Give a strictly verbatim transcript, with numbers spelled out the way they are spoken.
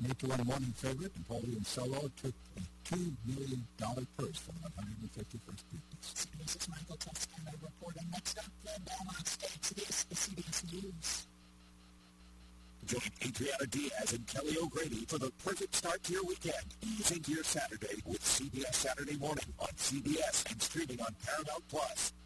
an eight to one morning favorite, Napoleon Solo took a two million dollars purse from one hundred fifty-first people. CBS's Michael Toscano reporting. Next up, the Belmont Stakes. This is C B S News. Join Adriana Diaz and Kelly O'Grady for the perfect start to your weekend. Ease into your Saturday with C B S Saturday Morning on C B S and streaming on Paramount Plus.